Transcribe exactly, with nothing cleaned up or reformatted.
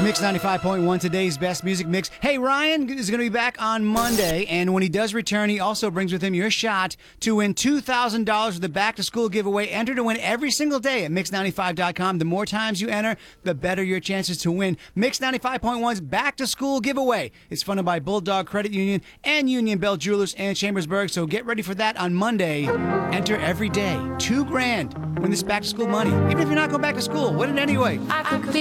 Mix ninety-five point one, today's best music mix. Hey, Ryan is going to be back on Monday, and when he does return, he also brings with him your shot to win two thousand dollars with the back-to-school giveaway. Enter to win every single day at mix ninety-five dot com. The more times you enter, the better your chances to win. Mix ninety-five point one's back-to-school giveaway. It's funded by Bulldog Credit Union and Union Bell Jewelers and Chambersburg, so get ready for that on Monday. Enter every day. Two grand. Win this back-to-school money. Even if you're not going back to school, win it anyway. I could be